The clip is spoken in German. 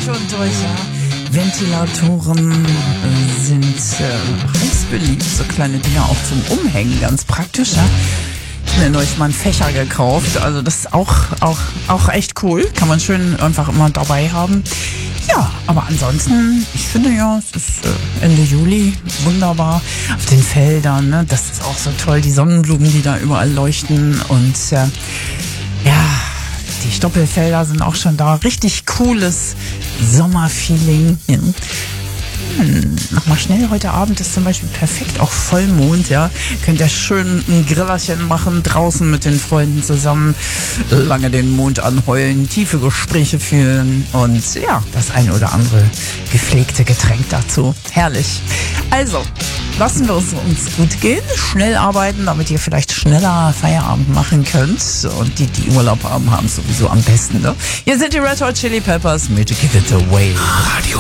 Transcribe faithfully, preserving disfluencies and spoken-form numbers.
durch und durch, ja. Ventilatoren sind äh, heiß beliebt, so kleine Dinger auch zum Umhängen, ganz praktisch, ja. Ich habe mir neulich mal einen Fächer gekauft, also das ist auch, auch, auch echt cool, kann man schön einfach immer dabei haben. Ja, aber ansonsten, ich finde ja, es ist äh, Ende Juli, wunderbar auf den Feldern, ne? Das ist auch so toll, die Sonnenblumen, die da überall leuchten und äh, ja, die Stoppelfelder sind auch schon da, richtig cooles Sommerfeeling. Ja. Hm, mach mal schnell, heute Abend ist zum Beispiel perfekt, auch Vollmond, ja. Könnt ihr schön ein Grillerchen machen, draußen mit den Freunden zusammen, lange den Mond anheulen, tiefe Gespräche führen und ja, das ein oder andere gepflegte Getränk dazu. Herrlich. Also, lassen wir es uns gut gehen, schnell arbeiten, damit ihr vielleicht schneller Feierabend machen könnt und die, die Urlaub haben, haben sowieso am besten, ne? Hier sind die Red Hot Chili Peppers mit Give It Away. Radio